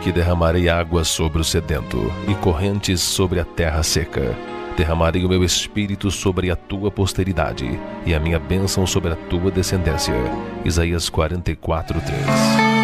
que derramarei água sobre o sedento e correntes sobre a terra seca. Derramarei o meu espírito sobre a tua posteridade e a minha bênção sobre a tua descendência. Isaías 44:3.